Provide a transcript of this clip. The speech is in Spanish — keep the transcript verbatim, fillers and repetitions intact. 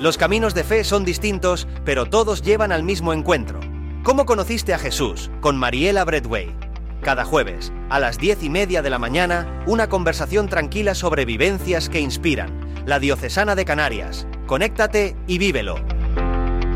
Los caminos de fe son distintos, pero todos llevan al mismo encuentro. ¿Cómo conociste a Jesús? Con Mariela Bradway. Cada jueves, a las diez y media de la mañana, una conversación tranquila sobre vivencias que inspiran. La Diocesana de Canarias. Conéctate y vívelo.